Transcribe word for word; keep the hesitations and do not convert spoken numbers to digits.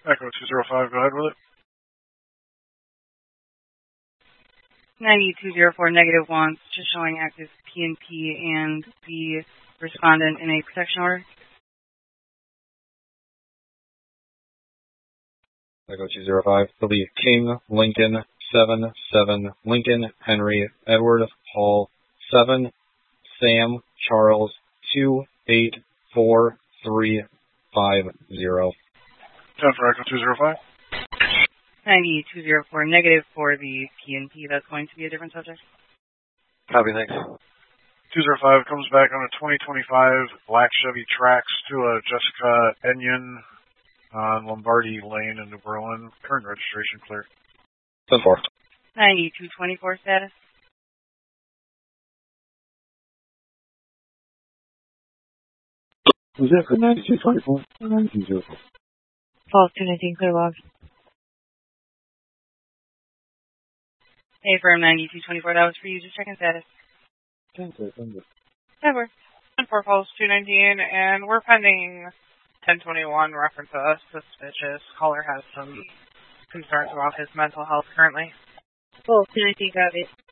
Echo two zero five, go ahead with it. ninety-two zero four, negative one, just showing active P N P and the respondent in a protection order. Echo two zero five, delete King, Lincoln, seven, seven, Lincoln, Henry, Edward, Paul, seven, Sam, Charles, two, eight, four, three, five, zero. ten for Echo two zero five. ninety-two zero four, negative for the P N P. That's going to be a different subject. Copy, thanks. two zero five comes back on a twenty twenty-five black Chevy Trax to a Jessica Enyon on Lombardi Lane in New Berlin. Current registration clear. ten four. ninety-two twenty-four status. Was that for ninety-two twenty-four? ninety-two zero four. False two nineteen, clear log. Hey, firm ninety-two twenty-four, that was for you. Just checking status. ten four, ten four. That works. ten four, False two nineteen, and we're pending ten twenty-one, reference to us, suspicious. Caller has some concerns about his mental health currently. False two nineteen, got it.